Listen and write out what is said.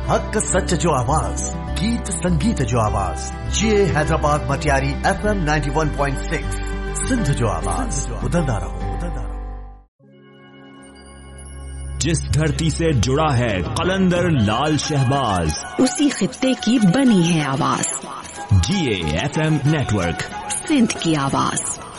हक सच जो आवाज, गीत संगीत जो आवाज, ये हैदराबाद मटियारी FM 91.6 सिंध जो आवाज, उधरदा रहो। जिस धरती से जुड़ा है कलंदर लाल शहबाज, उसी खित्ते की बनी है आवाज। GA FM नेटवर्क, सिंध की आवाज।